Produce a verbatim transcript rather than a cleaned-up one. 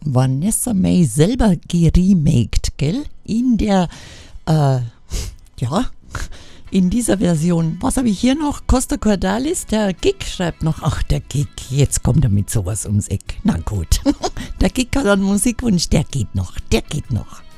Vanessa May selber geremaked, gell? In der, äh, ja, in dieser Version. Was habe ich hier noch? Costa Cordalis, der Gig schreibt noch, ach, der Gig, jetzt kommt er mit sowas ums Eck. Na gut, der Gig hat einen Musikwunsch, der geht noch, der geht noch.